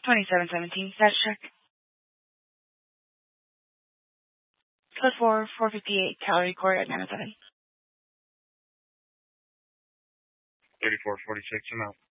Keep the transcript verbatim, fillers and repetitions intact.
twenty-seven seventeen. Status check. Code four, four fifty-eight, Calorie Court at nine oh seven. thirty-four forty-six, I'm out.